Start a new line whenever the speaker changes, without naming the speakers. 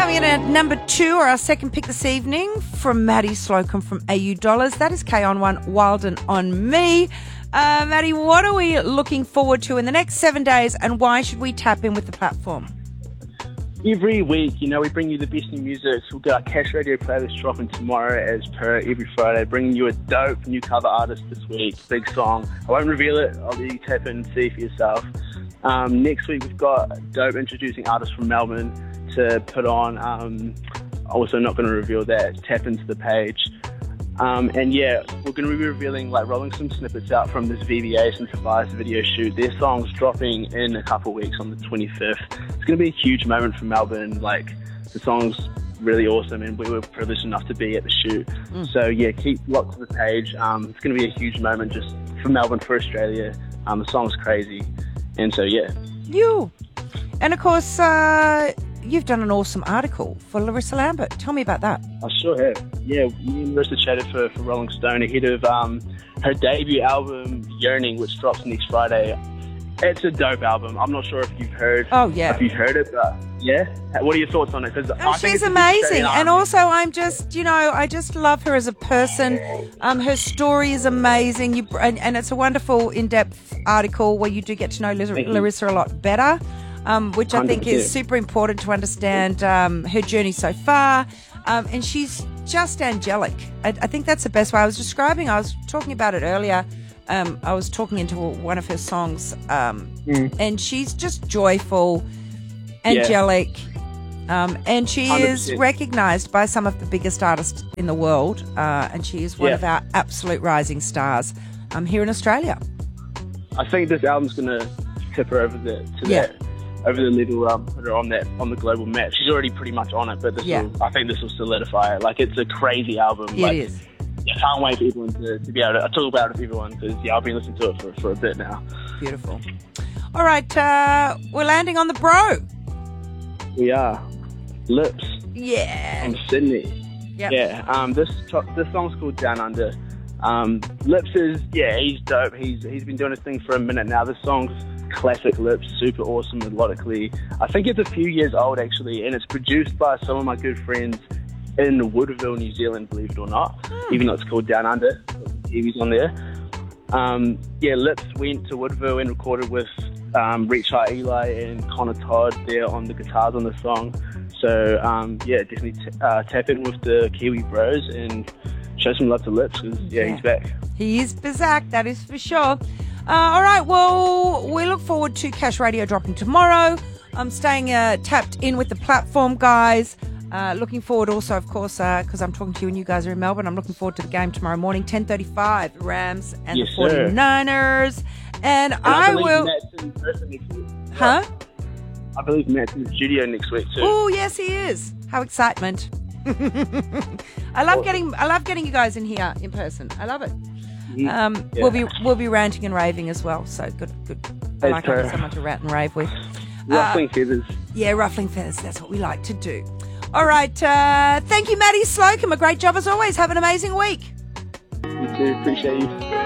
Coming in at number 2, or our second pick this evening, from Maddie Slocum from AU Dollars. That is K on 1, Wild and On Me. Maddie, what are we looking forward to in the next 7 days, and why should we tap in with the platform?
Every week, we bring you the best new music. We've got our Cash Radio playlist dropping tomorrow as per every Friday, bringing you a dope new cover artist this week, big song. I won't reveal it. I'll let you tap in and see for yourself. Next week, we've got a dope introducing artist from Melbourne to put on. Also not going to reveal that. Tap into the page. And yeah, we're going to be revealing, rolling some snippets out from this VBA and Tobias video shoot. Their song's dropping in a couple of weeks on the 25th. It's going to be a huge moment for Melbourne. The song's really awesome, and we were privileged enough to be at the shoot. So yeah, keep locked to the page. It's going to be a huge moment just for Melbourne, for Australia. The song's crazy. And so yeah.
And of course, you've done an awesome article for Larissa Lambert. Tell me about that.
I sure have. Yeah, me and Larissa chatted for Rolling Stone ahead of her debut album, Yearning, which drops next Friday. It's a dope album. I'm not sure if you've heard.
Oh yeah.
If you've heard it, but yeah. What are your thoughts on it?
She's amazing, and also I'm just, I just love her as a person. Her story is amazing. And it's a wonderful, in-depth article where you do get to know Larissa a lot better. Which I think 100%. Is super important to understand her journey so far. And she's just angelic. I think that's the best way. I was talking about it earlier. I was talking into one of her songs, and she's just joyful, angelic, and she 100%. Is recognised by some of the biggest artists in the world, and she is one of our absolute rising stars here in Australia.
I think this album's going to tip her over that over the level, put her on the global map. She's already pretty much on it, but I think this will solidify it. It's a crazy album.
It is.
I can't wait for everyone to be able to talk about it with everyone, because I've been listening to it for a bit now.
Beautiful. All right, we're landing on the bro.
We are. Lips.
Yeah.
From Sydney.
Yep.
Yeah. This song's called Down Under. Lips is, he's dope. He's been doing his thing for a minute now. This song's classic Lips, super awesome melodically. I think it's a few years old actually, and it's produced by some of my good friends in Woodville, New Zealand, believe it or not, even though it's called Down Under. Kiwis on there. Lips went to Woodville and recorded with Reach High Eli and Connor Todd there on the guitars on the song. So definitely tap in with the Kiwi bros and show some love to Lips, because he's back.
He is back, that is for sure. All right, well, we look forward to Cash Radio dropping tomorrow. I'm staying tapped in with the platform, guys. Looking forward also, of course, because I'm talking to you and you guys are in Melbourne. I'm looking forward to the game tomorrow morning, 10:35, Rams and the 49ers. And I will...
Matt's in person next week.
Huh?
I believe Matt's in the studio next week too.
Oh, yes, he is. How excitement. I love getting you guys in here in person. I love it. We'll be ranting and raving as well. So good. I like having someone to rant and rave with.
Ruffling feathers.
Yeah, ruffling feathers. That's what we like to do. All right. Thank you, Maddie Slocum. A great job as always. Have an amazing week.
You too. Appreciate you.